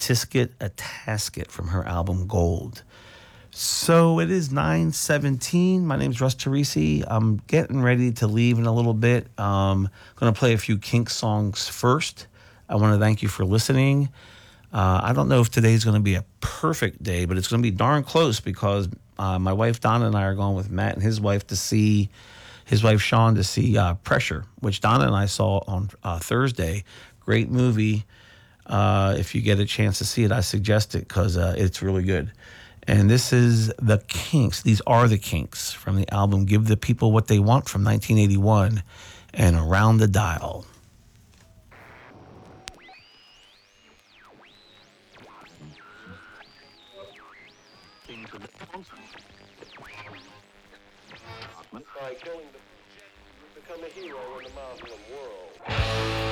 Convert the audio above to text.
Tisket a Tasket from her album Gold. So it is 9:17. My name's Russ Teresi. I'm getting ready to leave in a little bit. Going to play a few Kink songs first. I want to thank you for listening. I don't know if today's going to be a perfect day, but it's going to be darn close because my wife Donna and I are going with Matt and his wife Sean to see Pressure, which Donna and I saw on Thursday. Great movie. If you get a chance to see it, I suggest it because it's really good. And this is the Kinks. These are the Kinks from the album Give the People What They Want from 1981 and Around the Dial. By killing the become a hero in the Muslim world.